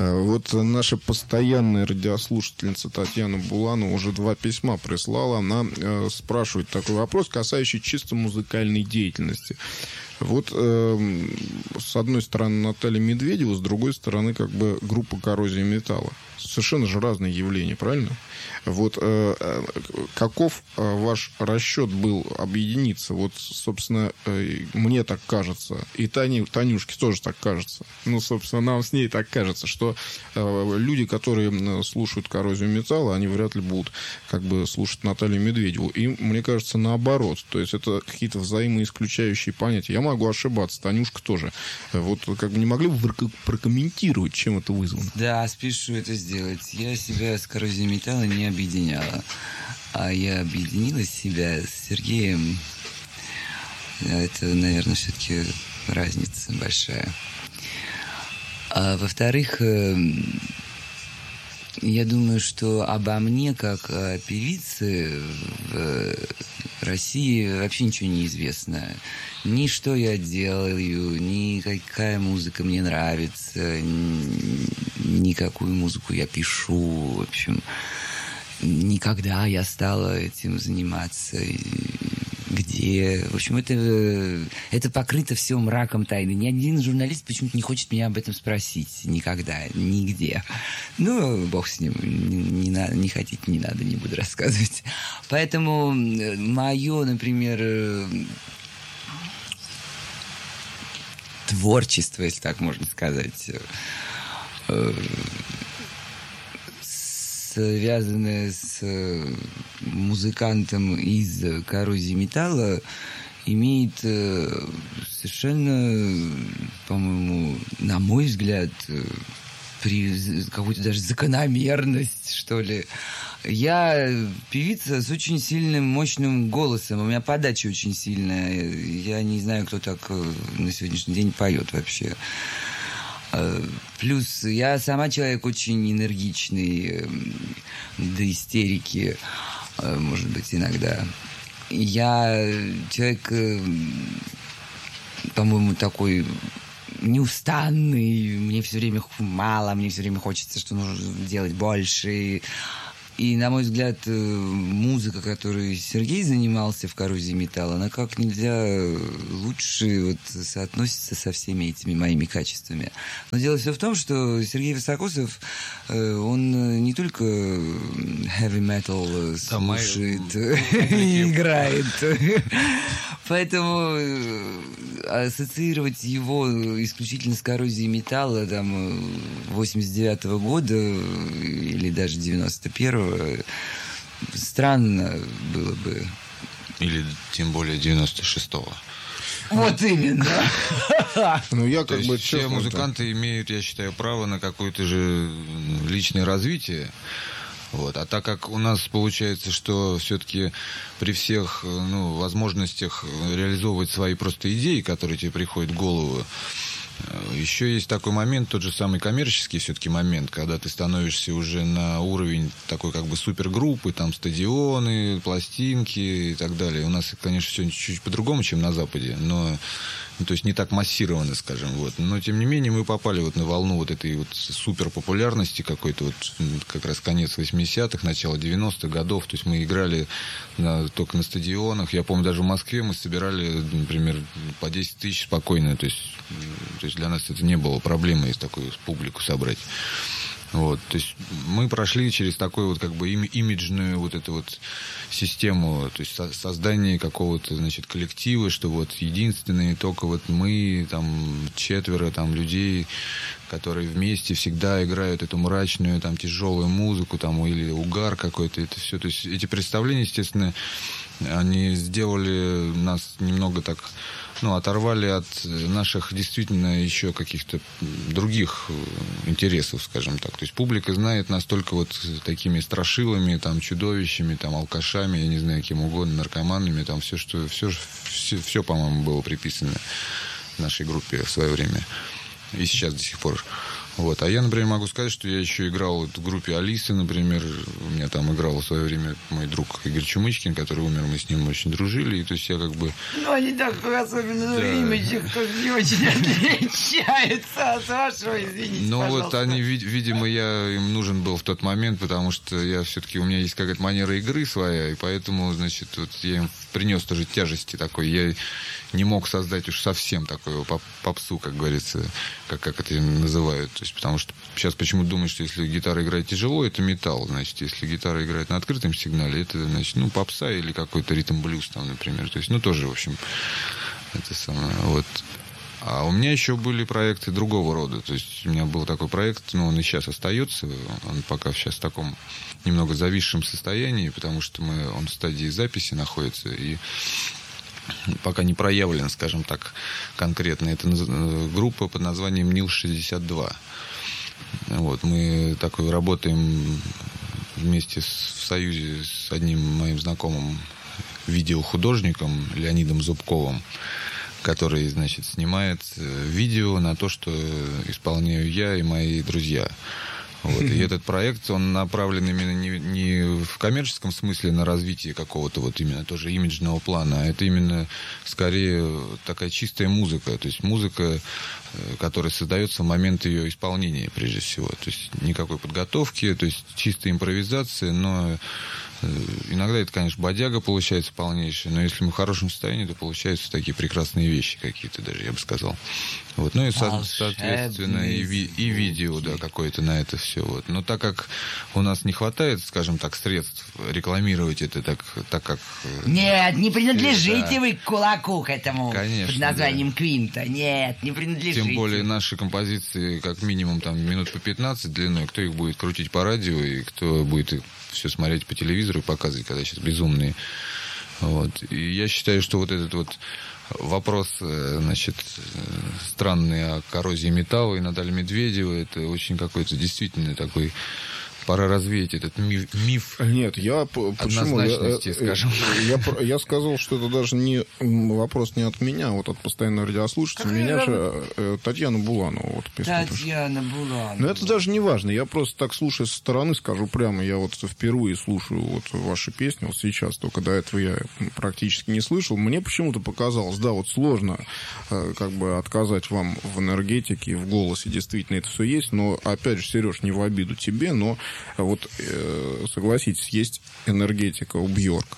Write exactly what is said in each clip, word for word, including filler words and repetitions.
Вот наша постоянная радиослушательница Татьяна Буланова уже два письма прислала. Она спрашивает такой вопрос, касающий чисто музыкальной деятельности. Вот э, с одной стороны Наталья Медведева, с другой стороны как бы группа «Коррозия металла». Совершенно же разные явления, правильно? Вот э, каков э, ваш расчет был объединиться? Вот, собственно, э, мне так кажется, и Тане, Танюшке тоже так кажется. Ну, собственно, нам с ней так кажется, что э, люди, которые слушают «Коррозию металла», они вряд ли будут как бы слушать Наталью Медведеву. И мне кажется, наоборот. То есть это какие-то взаимоисключающие понятия. Я могу ошибаться, Танюшка тоже. Вот как бы не могли бы вы прокомментировать, чем это вызвано? Да, спешу это сделать. Я себя с «Коррозией металла» не объединяла. А я объединила себя с Сергеем. Это, наверное, все-таки разница большая. А во-вторых, я думаю, что обо мне, как о певице, в России вообще ничего не известно. Ни что я делаю, ни какая музыка мне нравится, ни какую музыку я пишу. В общем, никогда я стала этим заниматься. Где? В общем, это, это покрыто все мраком тайны. Ни один журналист почему-то не хочет меня об этом спросить. Никогда, нигде. Ну, бог с ним. Не, не, не хотите, не надо, не буду рассказывать. Поэтому мое, например, творчество, если так можно сказать, связанное с музыкантом из «Коррозии металла», имеет совершенно, по-моему, на мой взгляд, какую-то даже закономерность, что ли. Я певица с очень сильным, мощным голосом. У меня подача очень сильная. Я не знаю, кто так на сегодняшний день поет вообще. Плюс я сама человек очень энергичный, до истерики, может быть, иногда. Я человек, по-моему, такой неустанный, мне все время мало, мне все время хочется, что нужно делать больше. И, на мой взгляд, музыка, которой Сергей занимался в «Коррозии металла», она как нельзя лучше вот соотносится со всеми этими моими качествами. Но дело все в том, что Сергей Високосов, он не только heavy metal слушает и играет. Поэтому ассоциировать его исключительно с «Коррозией металла» там восемьдесят девятого года или даже девяносто первого странно было бы. Или тем более девяносто шестого. Вот именно. Ну, я как бы все музыканты имеют, я считаю, право на какое-то же личное развитие. Вот. А так как у нас получается, что все-таки при всех ну, возможностях реализовывать свои просто идеи, которые тебе приходят в голову, еще есть такой момент, тот же самый коммерческий все-таки момент, когда ты становишься уже на уровень такой как бы супергруппы, там стадионы, пластинки и так далее. У нас, конечно, все чуть-чуть по-другому, чем на Западе, но ну, то есть не так массированно, скажем, вот. Но тем не менее мы попали вот на волну вот этой вот суперпопулярности какой-то вот как раз конец восьмидесятых, начало девяностых годов. То есть мы играли на, только на стадионах. Я помню, даже в Москве мы собирали, например, по десять тысяч спокойно. То есть, то есть для нас это не было проблемой такую публику собрать. Вот, то есть мы прошли через такую вот как бы им, имиджную вот эту вот систему, то есть со, создание какого-то, значит, коллектива, что вот единственные только вот мы, там, четверо там людей, которые вместе всегда играют эту мрачную, там, тяжелую музыку, там, или угар какой-то, это все, то есть эти представления, естественно, они сделали нас немного так, ну, оторвали от наших действительно еще каких-то других интересов, скажем так. То есть публика знает нас только вот такими страшилами, там, чудовищами, там, алкашами, я не знаю, кем угодно, наркоманами, там, все, что, все, все, все, по-моему, было приписано нашей группе в свое время. И сейчас до сих пор. Вот. А я, например, могу сказать, что я еще играл в группе Алисы, например. У меня там играл в свое время мой друг Игорь Чумычкин, который умер, мы с ним очень дружили. И то есть я как бы... Ну, они такой особенно Да. имиджик тоже не очень отличаются от вашего, извините, Ну пожалуйста. вот они, вид- видимо, я им нужен был в тот момент, потому что я все-таки, у меня есть какая-то манера игры своя, и поэтому, значит, вот я им принес тоже тяжести такой. Я не мог создать уж совсем такую поп- попсу, как говорится, как, как это называют. То есть, потому что сейчас почему-то думают, что если гитара играет тяжело, это металл. Значит, если гитара играет на открытом сигнале, это, значит, ну, попса или какой-то ритм-блюз там, например. То есть, ну, тоже, в общем, это самое, вот. А у меня еще были проекты другого рода. То есть у меня был такой проект, но он и сейчас остается. Он пока сейчас в таком немного зависшем состоянии, потому что мы, он в стадии записи находится. И пока не проявлен, скажем так, конкретно. Это группа под названием Нил шестьдесят два. Вот, мы такой работаем вместе с, в союзе с одним моим знакомым видеохудожником Леонидом Зубковым, который, значит, снимает видео на то, что исполняю я и мои друзья. Вот. И этот проект, он направлен именно не, не в коммерческом смысле на развитие какого-то вот именно тоже имиджного плана, а это именно скорее такая чистая музыка. То есть музыка, которая создается в момент ее исполнения, прежде всего. То есть никакой подготовки, то есть чистая импровизация, но иногда это, конечно, бодяга получается полнейшая, но если мы в хорошем состоянии, то получаются такие прекрасные вещи какие-то даже, я бы сказал. Вот. Ну и, со- соответственно, и, ви- и видео, да, какое-то на это все. Вот. Но так как у нас не хватает, скажем так, средств рекламировать это так, так как... Нет, не принадлежите Да. вы к кулаку, к этому Конечно, под названием да. Квинта. Нет, не принадлежите. Тем более наши композиции как минимум там минут по пятнадцать длиной. Кто их будет крутить по радио и кто будет их все смотреть по телевизору и показывать, когда сейчас безумные. Вот. И я считаю, что вот этот вот вопрос, значит, странный о коррозии металла и Натальи Медведевой, это очень какой-то действительно такой... Пора развеять этот миф, миф Нет, я п- почему? Я, однозначности, э, скажем. Я, я, я сказал, что это даже не м, вопрос не от меня, а вот от постоянного радиослушателя. Меня же э, Татьяна Буланова. Вот, песня тоже. Татьяна Буланова. Но это даже не важно. Я просто так, слушая со стороны, скажу прямо, я вот впервые слушаю вот ваши песни, вот сейчас, только до этого я практически не слышал. Мне почему-то показалось, да, вот сложно э, как бы отказать вам в энергетике, в голосе, действительно это все есть, но, опять же, Сереж, не в обиду тебе, но вот, э, согласитесь, есть энергетика у Бьорк.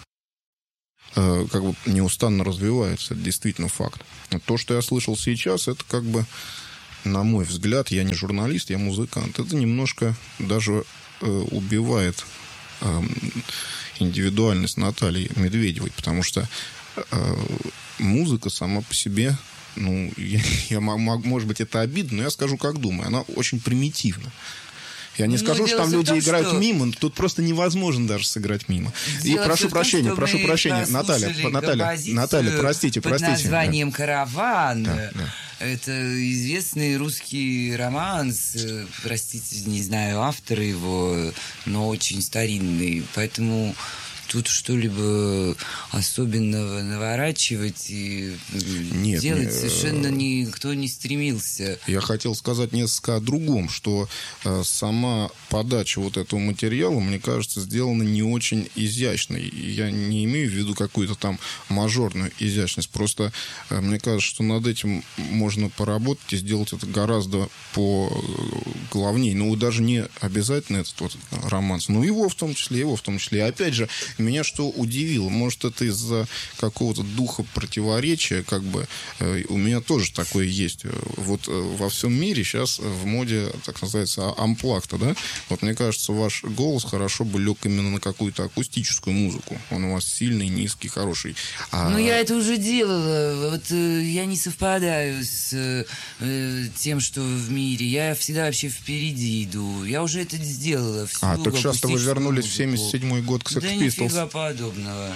Э, как бы неустанно развивается, это действительно факт. То, что я слышал сейчас, это как бы, на мой взгляд, я не журналист, я музыкант, это немножко даже э, убивает э, индивидуальность Натальи Медведевой, потому что э, музыка сама по себе, ну, я, я, может быть, это обидно, но я скажу, как думаю, она очень примитивна. Я не Ну, скажу, что там люди том, играют что... мимо, тут просто невозможно даже сыграть мимо. Дело И прошу в том, прощения, что прошу мы прощения, Наталья, Наталья, композицию Наталья, простите, под простите. названием «Караван». Да, да. Это известный русский романс, э, простите, не знаю автора его, но очень старинный, поэтому тут что-либо особенного наворачивать и Нет, делать не, совершенно никто не стремился. Я хотел сказать несколько о другом, что э, сама подача вот этого материала, мне кажется, сделана не очень изящной. Я не имею в виду какую-то там мажорную изящность. Просто э, мне кажется, что над этим можно поработать и сделать это гораздо поглавнее. Ну, даже не обязательно этот вот романс, но его в том числе, его в том числе. И опять же, меня что удивило, может, это из-за какого-то духа противоречия, как бы, э, у меня тоже такое есть. Вот э, во всем мире сейчас в моде, так называется, амплакта, да? Вот мне кажется, ваш голос хорошо бы лег именно на какую-то акустическую музыку. Он у вас сильный, низкий, хороший. А... Ну, я это уже делала. Вот э, я не совпадаю с э, тем, что в мире. Я всегда вообще впереди иду. Я уже это сделала. Всю А, так часто вы вернулись в семьдесят седьмой год к Sex Да Pistols. нифига подобного.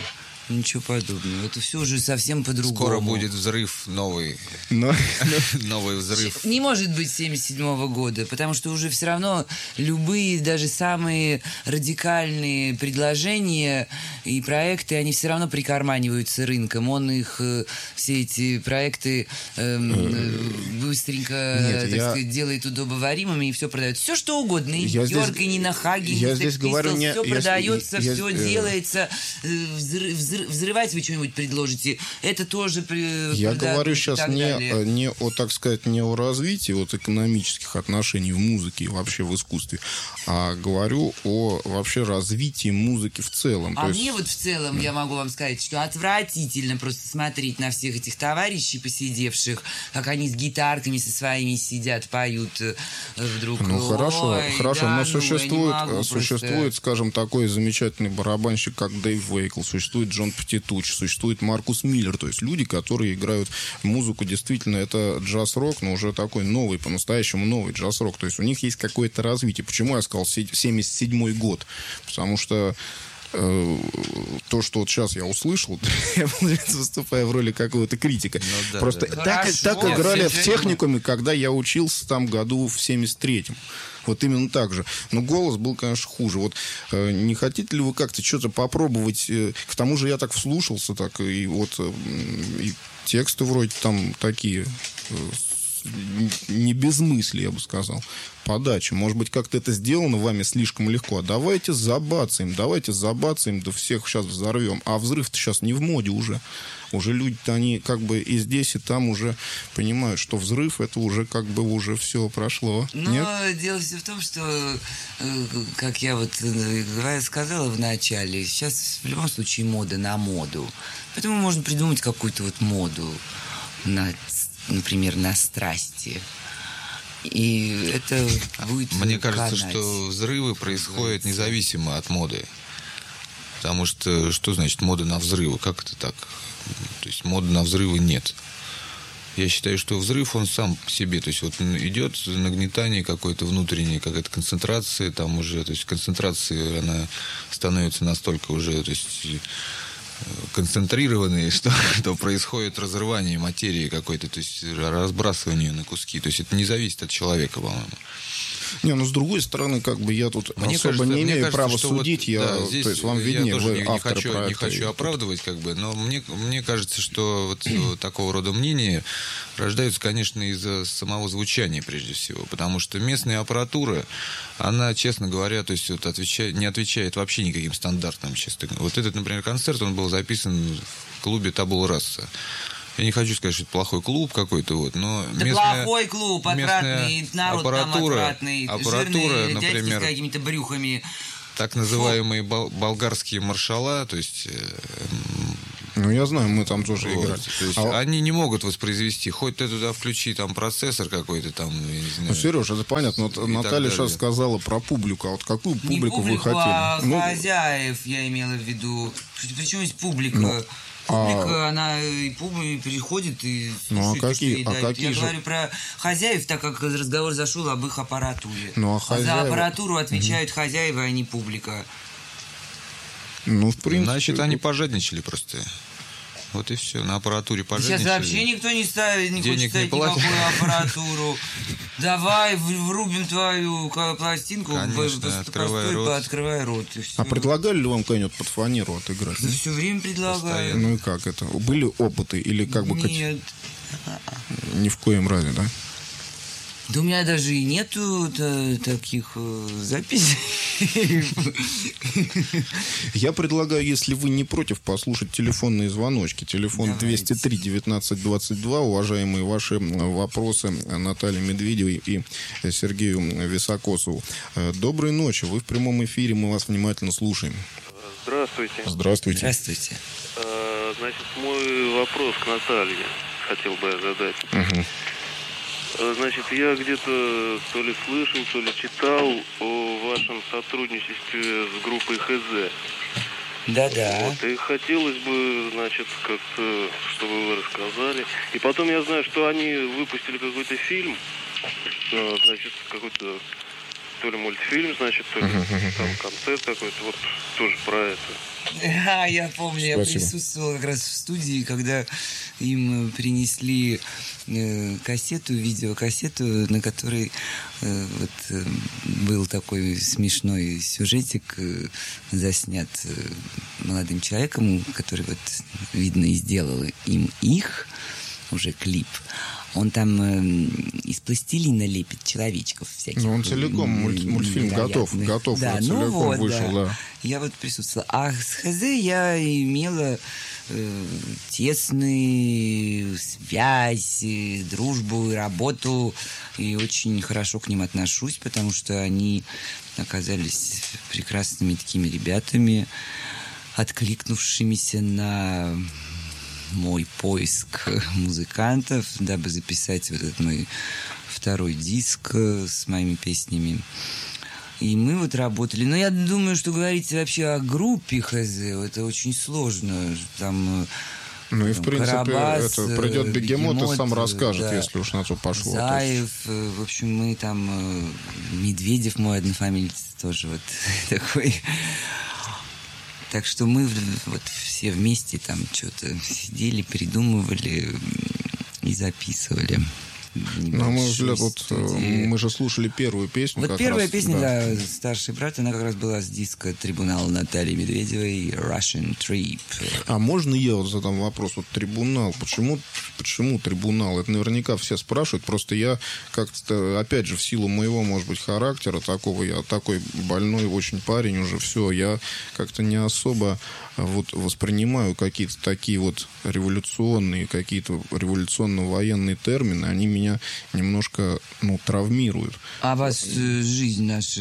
Ничего подобного. Это все уже совсем по-другому. Скоро будет взрыв новый. Но... Новый взрыв. Не может быть семьдесят седьмого года, потому что уже все равно любые, даже самые радикальные предложения и проекты, они все равно прикарманиваются рынком. Он их, все эти проекты эм, быстренько, Нет, так я... сказать, делает удобоваримыми и все продает. Все что угодно. И Я Йорк, здесь... и Нина Хаги, я здесь говорю не... все я... продается, я... все я... делается. Взрыв, взрыв, взрывать вы что-нибудь предложите. Это тоже... Я говорю сейчас не, не о, так сказать, не о развитии вот экономических отношений в музыке и вообще в искусстве, а говорю о вообще развитии музыки в целом. А То мне есть... вот в целом, я могу вам сказать, что отвратительно просто смотреть на всех этих товарищей посидевших, как они с гитарками со своими сидят, поют вдруг. Ну хорошо, Ой, хорошо, да, но ну, существует, существует, просто... скажем, такой замечательный барабанщик, как Дэйв Вейкл, существует Джон Патитуч, существует Маркус Миллер, то есть люди, которые играют музыку, действительно, это джаз-рок, но уже такой новый, по-настоящему новый джаз-рок, то есть у них есть какое-то развитие. Почему я сказал семьдесят седьмой год? Потому что э, то, что вот сейчас я услышал, я, выступая в роли какого-то критика, ну, да, просто да, так, Хорошо, так играли все в техникуме, когда я учился там году в семьдесят третьем. Вот именно так же. Но голос был, конечно, хуже. Вот э, не хотите ли вы как-то что-то попробовать? Э, к тому же я так вслушался, так и вот э, и тексты вроде там такие э, не без мысли, я бы сказал. Подача. Может быть, как-то это сделано вами слишком легко. А давайте забацаем, давайте забацаем, да всех сейчас взорвем. А взрыв-то сейчас не в моде уже. Уже люди-то, они как бы и здесь, и там уже понимают, что взрыв, это уже как бы уже все прошло. Но Нет? дело все в том, что, как я вот сказала в начале, сейчас в любом случае мода на моду. Поэтому можно придумать какую-то вот моду на, например, на страсти. И это будет... Мне кажется, канать. что взрывы происходят независимо от моды. Потому что, что значит мода на взрывы? Как это так? То есть моды на взрывы нет. Я считаю, что взрыв, он сам по себе. То есть вот идет нагнетание какой-то внутренней, какая-то концентрация там уже. То есть концентрация, она становится настолько уже... То есть, концентрированные, что, что происходит разрывание материи какой-то, то есть разбрасывание на куски. То есть это не зависит от человека, по-моему. Не, ну с другой стороны, как бы я тут мне особо кажется, не имею кажется, права судить, вот, я, да, здесь то есть вам виднее, я вы не, не хочу, проекта. не хочу оправдывать, как бы, но мне, мне кажется, что вот такого рода мнения рождаются, конечно, из-за самого звучания, прежде всего, потому что местная аппаратура, она, честно говоря, то есть вот отвечает, не отвечает вообще никаким стандартам, честно. Вот этот, например, концерт, он был записан в клубе Табула Раса. Я не хочу сказать, что это плохой клуб какой-то, вот, но да местная, плохой клуб, отвратный, народ аппаратура, там отвратный, аппаратура, жирные например, дядьки с какими-то брюхами. Так называемые бол- болгарские маршала, то есть... Ну, я знаю, мы там тоже вот, играли. То есть а... они не могут воспроизвести. Хоть ты туда включи там процессор какой-то там, я не знаю. Ну, Сереж, это понятно. Вот Наталья сейчас сказала про публику. А вот какую публику, не публику вы хотели? А ну... хозяев я имела в виду. Причем есть публика? Ну... Публика, а... она и публика приходит и слушает, ну, а какие, что а какие Я же... говорю про хозяев, так как разговор зашел об их аппаратуре. Ну, а, хозяева... а за аппаратуру отвечают угу. хозяева, а не публика. Ну, в принципе... Значит, они пожадничали просто. Вот и все. На аппаратуре пожадничали. Сейчас вообще никто не ставит, не денег хочет ставить не никакую аппаратуру. Давай врубим твою пластинку, конечно, открывай рот. Открывай рот. А предлагали ли вам кого-нибудь под фанеру отыграть? Да все время предлагаю. Ну и как это? Были опыты или как бы... Нет. Ни в коем разе, да? Да у меня даже и нету таких записей. Я предлагаю, если вы не против, послушать телефонные звоночки. Телефон Давайте. двести три девятнадцать двадцать два. Уважаемые ваши вопросы Наталье Медведевой и Сергею Високосову. Доброй ночи. Вы в прямом эфире. Мы вас внимательно слушаем. Здравствуйте. Здравствуйте. Здравствуйте. Значит, мой вопрос к Наталье хотел бы я задать. Угу. Значит, я где-то то ли слышал, то ли читал о вашем сотрудничестве с группой ХЗ. Да-да. Вот, и хотелось бы, значит, как-то, чтобы вы рассказали. И потом я знаю, что они выпустили какой-то фильм, значит, какой-то то ли мультфильм, значит, то ли там концерт какой-то, вот тоже про это. Да, я помню, я Спасибо. присутствовал как раз в студии, когда им принесли э, кассету, видеокассету, на которой э, вот, э, был такой смешной сюжетик, э, заснят э, молодым человеком, который, вот, видно, и сделал им их, уже клип. Он там э, из пластилина лепит человечков всяких. Ну, он целиком, мульт, мультфильм готов, готов, да, целиком ну вот, вышел, да. да. Я вот присутствовала. А с ХЗ я имела э, тесную связь, э, дружбу и работу, и очень хорошо к ним отношусь, потому что они оказались прекрасными такими ребятами, откликнувшимися на мой поиск музыкантов, дабы записать вот этот мой второй диск с моими песнями. И мы вот работали. Но я думаю, что говорить вообще о группе ХЗ, это очень сложно. Там, ну и, там в принципе, Карабас, это придет Бегемот, Бегемот, и сам расскажет, да, если уж на то пошло. Заев, то есть... в общем, мы там... Медведев, мой однофамилец, тоже вот такой... Так что мы вот все вместе там что-то сидели, придумывали и записывали. На мой взгляд, вот мы же слушали первую песню. Вот как первая раз, песня, да. да, «Старший брат», она как раз была с диска «Трибунал» Натальи Медведевой «Russian Trip». А можно я вот задам вопрос? Вот «Трибунал». Почему, почему «Трибунал»? Это наверняка все спрашивают. Просто я как-то, опять же, в силу моего, может быть, характера такого, я такой больной очень парень уже, все, я как-то не особо вот воспринимаю какие-то такие вот революционные, какие-то революционно-военные термины, они меня немножко, ну, травмируют. А вас э, жизнь наша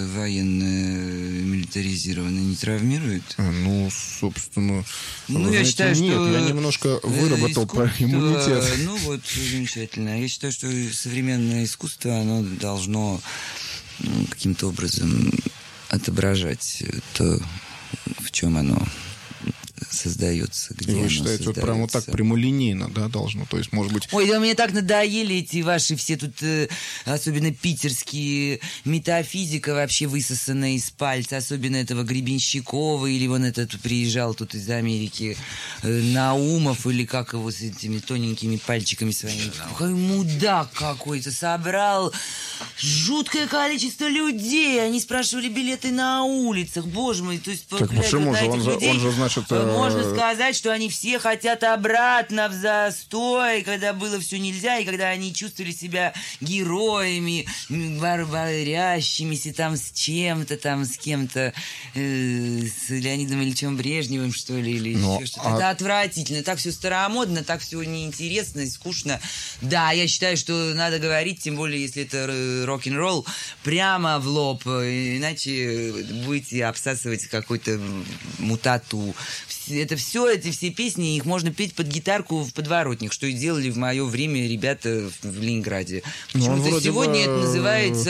военная, милитаризированная не травмирует? А, ну, собственно, ну, вы я знаете, считаю, нет, что я немножко выработал про искусство, иммунитет. Ну, вот, замечательно. Я считаю, что современное искусство, оно должно ну, каким-то образом отображать то, в чем оно создается, где И вы оно считаете, вот прям вот так создается. прямолинейно, да, должно? То есть, может быть... Ой, да мне так надоели эти ваши все тут, э, особенно питерские, метафизика вообще высосанная из пальца, особенно этого Гребенщикова, или вон этот приезжал тут из Америки, э, Наумов, или как его с этими тоненькими пальчиками своими. Какой мудак какой-то, собрал жуткое количество людей, они спрашивали билеты на улицах, боже мой, то есть... Так глядя почему на же? этих Он же, людей, он же, значит... э, можно сказать, что они все хотят обратно в застой, когда было все нельзя, и когда они чувствовали себя героями, борящимися там с чем-то, там с кем-то, э, с Леонидом Ильичем Брежневым, что ли, или Но, еще что-то. а... Это отвратительно, так все старомодно, так все неинтересно и скучно. Да, я считаю, что надо говорить, тем более, если это рок-н-ролл, прямо в лоб, иначе будете обсасывать какой-то мутату. Это все, эти все песни, их можно петь под гитарку в подворотник, что и делали в мое время ребята в Ленинграде. Ну, он Почему-то вроде сегодня бы... это называется